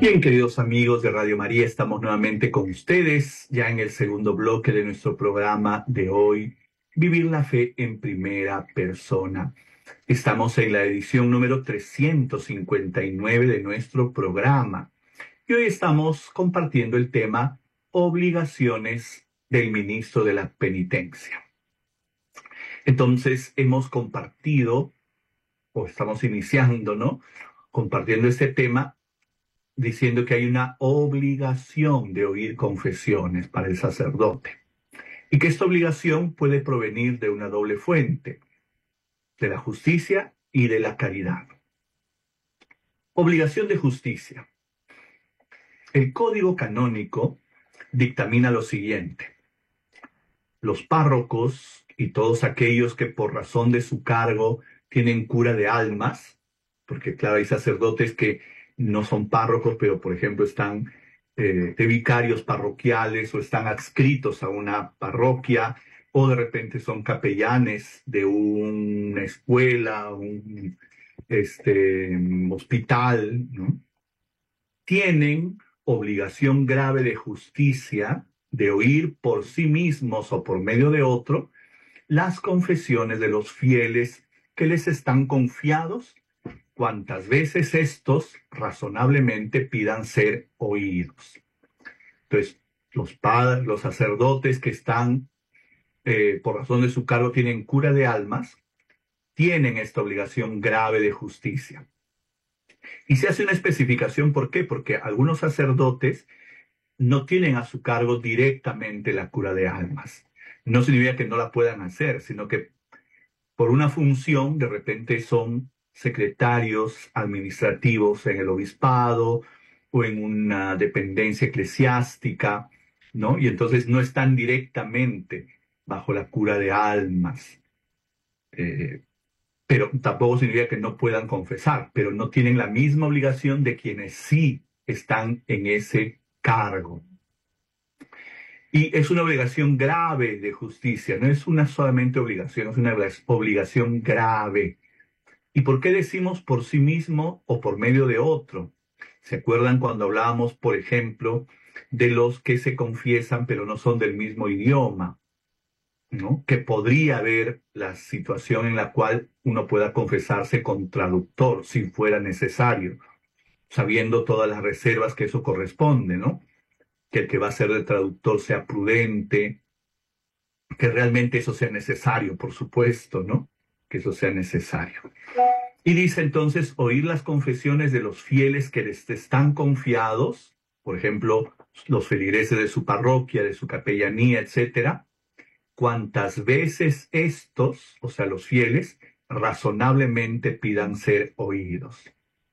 Bien, queridos amigos de Radio María, estamos nuevamente con ustedes, ya en el segundo bloque de nuestro programa de hoy, Vivir la Fe en Primera Persona. Estamos en la edición número 359 de nuestro programa y hoy estamos compartiendo el tema Obligaciones del Ministro de la Penitencia. Entonces, hemos compartido, o estamos iniciando, ¿no? Compartiendo este tema, diciendo que hay una obligación de oír confesiones para el sacerdote y que esta obligación puede provenir de una doble fuente, de la justicia y de la caridad. Obligación de justicia. El Código Canónico dictamina lo siguiente: los párrocos y todos aquellos que por razón de su cargo tienen cura de almas, porque claro, hay sacerdotes que no son párrocos, pero por ejemplo están de vicarios parroquiales o están adscritos a una parroquia, o de repente son capellanes de una escuela, un hospital, ¿no? Tienen obligación grave de justicia de oír por sí mismos o por medio de otro las confesiones de los fieles que les están confiados, cuantas veces estos razonablemente pidan ser oídos. Entonces, los padres, los sacerdotes que están, por razón de su cargo, tienen cura de almas, tienen esta obligación grave de justicia. Y se hace una especificación, ¿por qué? Porque algunos sacerdotes no tienen a su cargo directamente la cura de almas. No significa que no la puedan hacer, sino que por una función de repente son secretarios administrativos en el obispado o en una dependencia eclesiástica, ¿no? Y entonces no están directamente bajo la cura de almas. Pero tampoco significa que no puedan confesar, pero no tienen la misma obligación de quienes sí están en ese cargo. Y es una obligación grave de justicia, no es una solamente obligación, es una obligación grave. ¿Y por qué decimos por sí mismo o por medio de otro? ¿Se acuerdan cuando hablábamos, por ejemplo, de los que se confiesan pero no son del mismo idioma, ¿no? Que podría haber la situación en la cual uno pueda confesarse con traductor si fuera necesario, sabiendo todas las reservas que eso corresponde, ¿no? Que el que va a ser el traductor sea prudente, que realmente eso sea necesario, por supuesto, ¿no? Que eso sea necesario. Y dice entonces, oír las confesiones de los fieles que les están confiados, por ejemplo, los feligreses de su parroquia, de su capellanía, etcétera, cuantas veces estos, o sea, los fieles, razonablemente pidan ser oídos.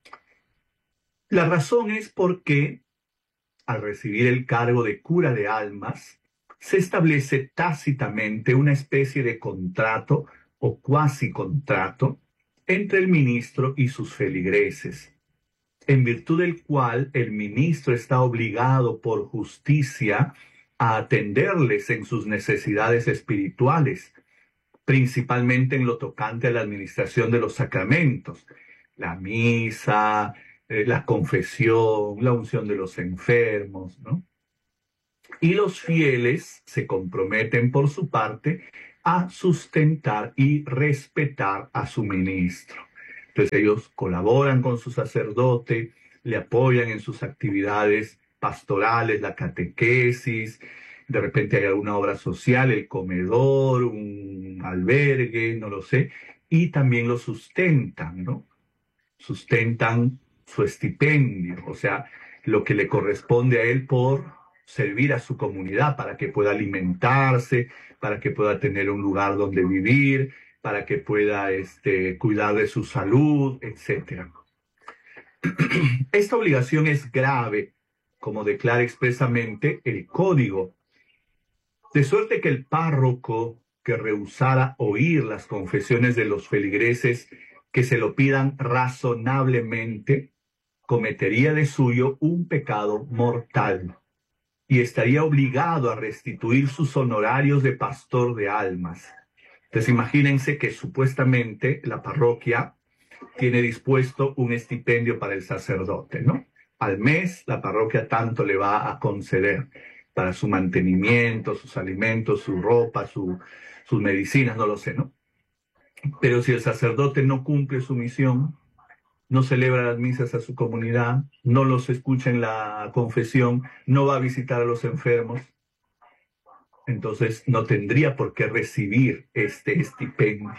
La razón es porque, al recibir el cargo de cura de almas, se establece tácitamente una especie de contrato o cuasi contrato entre el ministro y sus feligreses, en virtud del cual el ministro está obligado por justicia a atenderles en sus necesidades espirituales, principalmente en lo tocante a la administración de los sacramentos, la misa, la confesión, la unción de los enfermos, ¿no? Y los fieles se comprometen por su parte a sustentar y respetar a su ministro. Entonces ellos colaboran con su sacerdote, le apoyan en sus actividades pastorales, la catequesis, de repente hay alguna obra social, el comedor, un albergue, no lo sé, y también lo sustentan, ¿no? Sustentan su estipendio, o sea, lo que le corresponde a él por servir a su comunidad para que pueda alimentarse, para que pueda tener un lugar donde vivir, para que pueda cuidar de su salud, etc. Esta obligación es grave, como declara expresamente el Código, de suerte que el párroco que rehusara oír las confesiones de los feligreses que se lo pidan razonablemente, cometería de suyo un pecado mortal y estaría obligado a restituir sus honorarios de pastor de almas. Entonces imagínense que supuestamente la parroquia tiene dispuesto un estipendio para el sacerdote, ¿no? al mes la parroquia tanto le va a conceder para su mantenimiento, sus alimentos, su ropa, sus medicinas, no lo sé, ¿no? Pero si el sacerdote no cumple su misión, no celebra las misas a su comunidad, no los escucha en la confesión, no va a visitar a los enfermos, entonces no tendría por qué recibir este estipendio.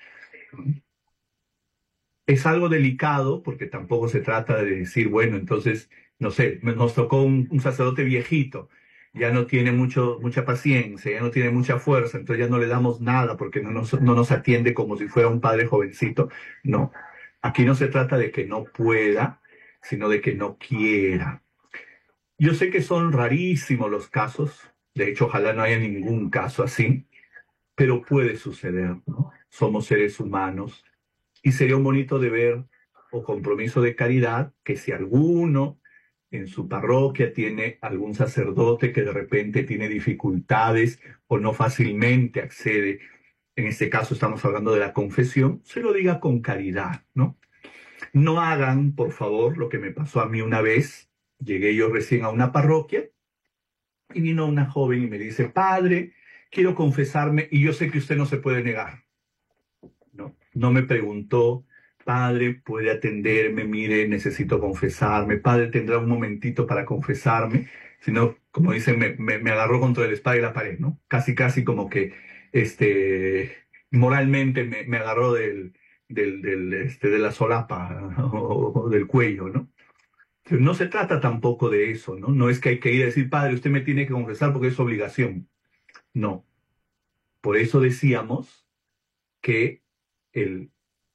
Es algo delicado porque tampoco se trata de decir, bueno, entonces, no sé, nos tocó un sacerdote viejito, ya no tiene mucha paciencia, ya no tiene mucha fuerza, entonces ya no le damos nada porque no nos atiende como si fuera un padre jovencito. No, aquí no se trata de que no pueda, sino de que no quiera. Yo sé que son rarísimos los casos, de hecho, ojalá no haya ningún caso así, pero puede suceder, ¿no? Somos seres humanos y sería un bonito deber o compromiso de caridad que si alguno en su parroquia tiene algún sacerdote que de repente tiene dificultades o no fácilmente accede, en este caso estamos hablando de la confesión, se lo diga con caridad, ¿no? No hagan, por favor, lo que me pasó a mí una vez. Llegué yo recién a una parroquia y vino una joven y me dice, padre, quiero confesarme y yo sé que usted no se puede negar. No me preguntó, padre, puede atenderme, mire, necesito confesarme, padre, tendrá un momentito para confesarme, sino, como dicen, me agarró contra el espada y la pared, ¿no? Casi como que, moralmente me agarró de la solapa o del cuello, ¿no? Pero no se trata tampoco de eso, ¿no? No es que hay que ir a decir, padre, usted me tiene que confesar porque es obligación. No. Por eso decíamos que el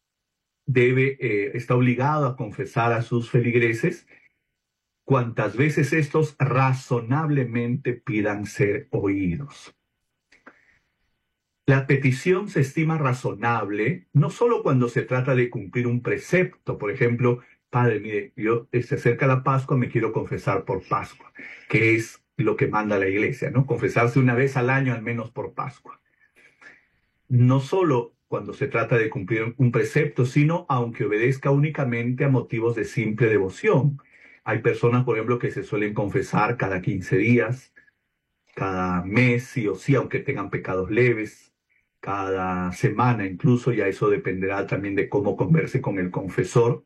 está obligado a confesar a sus feligreses cuantas veces estos razonablemente pidan ser oídos. La petición se estima razonable no solo cuando se trata de cumplir un precepto, por ejemplo, padre, mire, se acerca la Pascua, me quiero confesar por Pascua, que es lo que manda la iglesia, ¿no? Confesarse una vez al año al menos por Pascua. No solo cuando se trata de cumplir un precepto, sino aunque obedezca únicamente a motivos de simple devoción. Hay personas, por ejemplo, que se suelen confesar cada 15 días, cada mes, sí o sí, aunque tengan pecados leves, cada semana incluso, ya eso dependerá también de cómo converse con el confesor.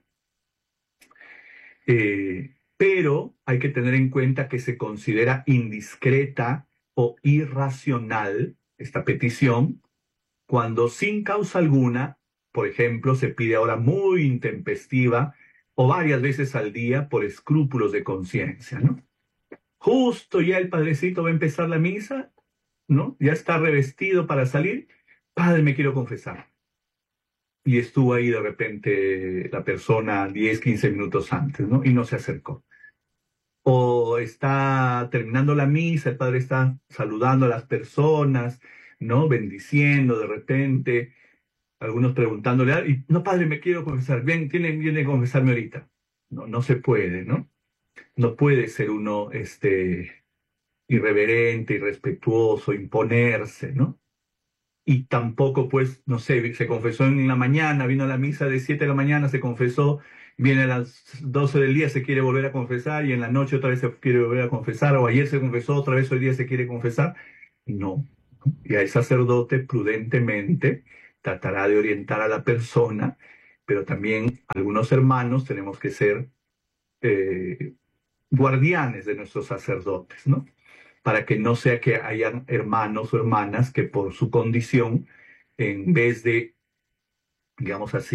Pero hay que tener en cuenta que se considera indiscreta o irracional esta petición cuando sin causa alguna, por ejemplo, se pide ahora muy intempestiva o varias veces al día por escrúpulos de conciencia, ¿no? Justo ya el padrecito va a empezar la misa, ¿no? Ya está revestido para salir. Padre, me quiero confesar. Y estuvo ahí de repente la persona 10, 15 minutos antes, ¿no? Y no se acercó. O está terminando la misa, el padre está saludando a las personas, ¿no? Bendiciendo de repente, algunos preguntándole, y, no, padre, me quiero confesar, viene a confesarme ahorita. No, no se puede, ¿no? No puede ser uno, irreverente, irrespetuoso, imponerse, ¿no? Y tampoco, pues, no sé, se confesó en la mañana, vino a la misa de 7 de la mañana, se confesó, viene a las 12 del día, se quiere volver a confesar, y en la noche otra vez se quiere volver a confesar, o ayer se confesó, otra vez hoy día se quiere confesar. No. Y el sacerdote prudentemente tratará de orientar a la persona, pero también algunos hermanos tenemos que ser eh, guardianes de nuestros sacerdotes, ¿no? Para que no sea que hayan hermanos o hermanas que por su condición, en vez de, digamos así,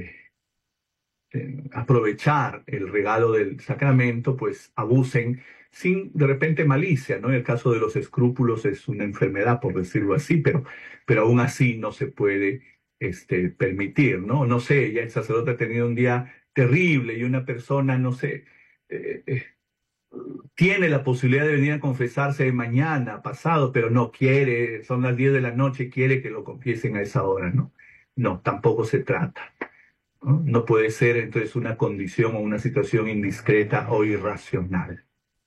aprovechar el regalo del sacramento, pues abusen sin de repente malicia, ¿no? En el caso de los escrúpulos es una enfermedad, por decirlo así, pero aún así no se puede permitir, ¿no? No sé, ya el sacerdote ha tenido un día terrible y una persona, no sé, eh, eh, tiene la posibilidad de venir a confesarse mañana, pasado, pero no quiere, son las 10 de la noche, quiere que lo confiesen a esa hora, ¿no? No, tampoco se trata. ¿No? No puede ser entonces una condición o una situación indiscreta o irracional.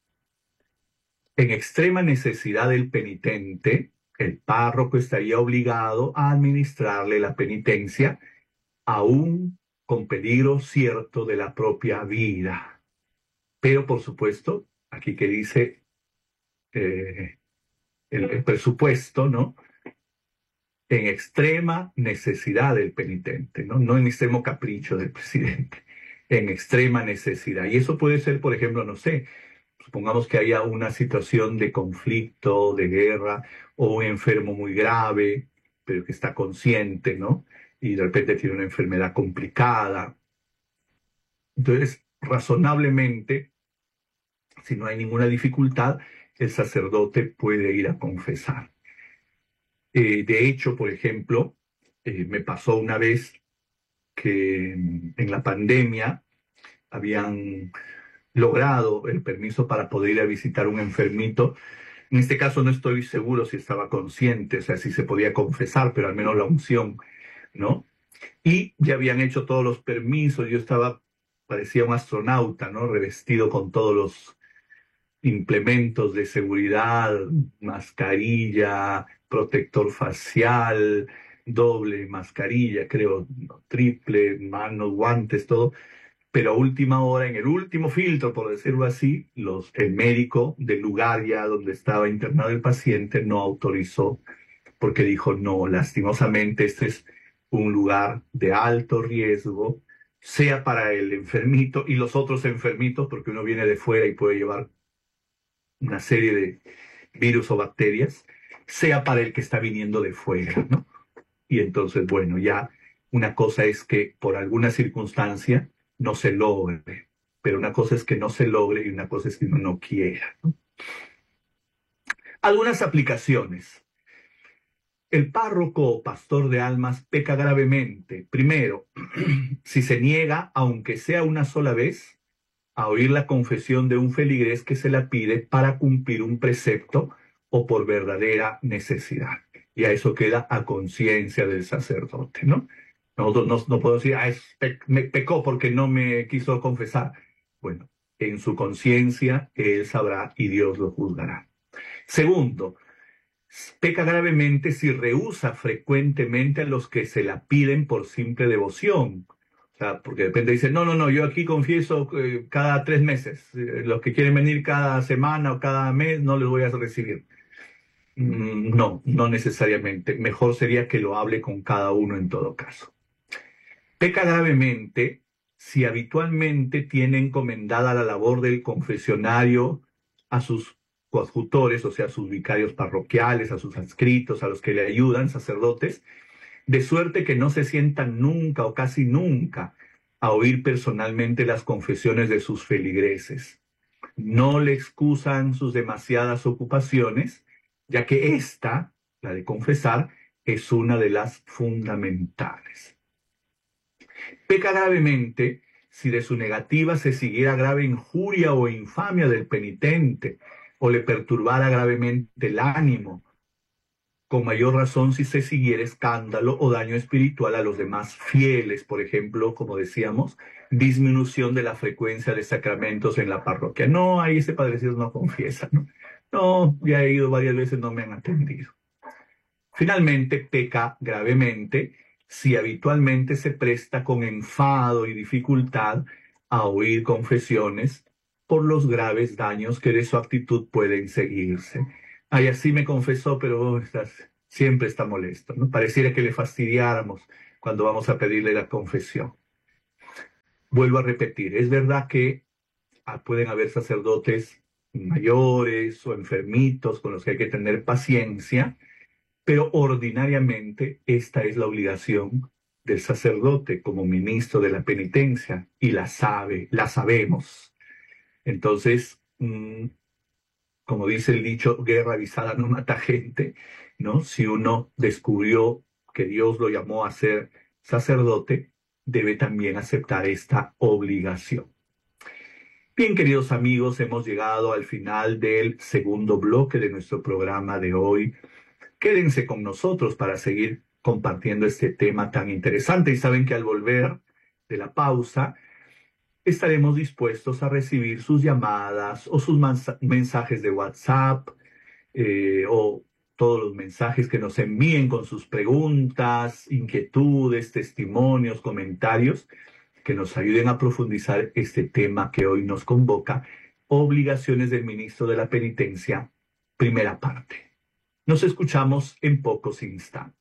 En extrema necesidad del penitente, el párroco estaría obligado a administrarle la penitencia, aún con peligro cierto de la propia vida. Pero, por supuesto, aquí que dice eh, el presupuesto, ¿no? En extrema necesidad del penitente, ¿no? No en extremo capricho del presidente, en extrema necesidad. Y eso puede ser, por ejemplo, no sé, supongamos que haya una situación de conflicto, de guerra, o un enfermo muy grave, pero que está consciente, ¿no? Y de repente tiene una enfermedad complicada. Entonces, razonablemente, si no hay ninguna dificultad, el sacerdote puede ir a confesar. De hecho, por ejemplo, me pasó una vez que en la pandemia habían logrado el permiso para poder ir a visitar un enfermito. En este caso no estoy seguro si estaba consciente, o sea, si se podía confesar, pero al menos la unción, ¿no? Y ya habían hecho todos los permisos, yo estaba, parecía un astronauta, ¿no? Revestido con todos los implementos de seguridad, mascarilla, protector facial, doble mascarilla, creo, no, triple, manos, guantes, todo. Pero a última hora, en el último filtro, por decirlo así, el médico del lugar ya donde estaba internado el paciente no autorizó porque dijo, no, lastimosamente este es un lugar de alto riesgo, sea para el enfermito y los otros enfermitos, porque uno viene de fuera y puede llevar una serie de virus o bacterias, sea para el que está viniendo de fuera, ¿no? Y entonces, bueno, ya una cosa es que por alguna circunstancia no se logre, pero una cosa es que no se logre y una cosa es que uno no quiera, ¿no? Algunas aplicaciones. El párroco o pastor de almas peca gravemente. Primero, si se niega, aunque sea una sola vez, a oír la confesión de un feligrés que se la pide para cumplir un precepto o por verdadera necesidad. Y a eso queda a conciencia del sacerdote, ¿no? Nosotros no podemos decir, me pecó porque no me quiso confesar. Bueno, en su conciencia él sabrá y Dios lo juzgará. Segundo, peca gravemente si rehúsa frecuentemente a los que se la piden por simple devoción. O sea, porque de repente dice, no, yo aquí confieso cada 3 meses. Los que quieren venir cada semana o cada mes no les voy a recibir. No necesariamente. Mejor sería que lo hable con cada uno en todo caso. Peca gravemente si habitualmente tiene encomendada la labor del confesionario a sus coadjutores, o sea, a sus vicarios parroquiales, a sus adscritos, a los que le ayudan, sacerdotes, de suerte que no se sientan nunca o casi nunca a oír personalmente las confesiones de sus feligreses. No le excusan sus demasiadas ocupaciones, ya que esta, la de confesar, es una de las fundamentales. Peca gravemente si de su negativa se siguiera grave injuria o infamia del penitente, o le perturbara gravemente el ánimo, con mayor razón si se siguiera escándalo o daño espiritual a los demás fieles, por ejemplo, como decíamos, disminución de la frecuencia de sacramentos en la parroquia. No, ahí ese padrecito no confiesa, ¿no? No, ya he ido varias veces, no me han atendido. Finalmente, peca gravemente si habitualmente se presta con enfado y dificultad a oír confesiones por los graves daños que de su actitud pueden seguirse. Ay, así me confesó, pero siempre está molesto, ¿no? Pareciera que le fastidiáramos cuando vamos a pedirle la confesión. Vuelvo a repetir, es verdad que pueden haber sacerdotes mayores o enfermitos con los que hay que tener paciencia, pero ordinariamente esta es la obligación del sacerdote como ministro de la penitencia y la sabemos. Entonces, como dice el dicho, guerra avisada no mata gente, ¿no? Si uno descubrió que Dios lo llamó a ser sacerdote, debe también aceptar esta obligación. Bien, queridos amigos, hemos llegado al final del segundo bloque de nuestro programa de hoy. Quédense con nosotros para seguir compartiendo este tema tan interesante y saben que al volver de la pausa estaremos dispuestos a recibir sus llamadas o sus mensajes de WhatsApp o todos los mensajes que nos envíen con sus preguntas, inquietudes, testimonios, comentarios que nos ayuden a profundizar este tema que hoy nos convoca, obligaciones del ministro de la Penitencia, primera parte. Nos escuchamos en pocos instantes.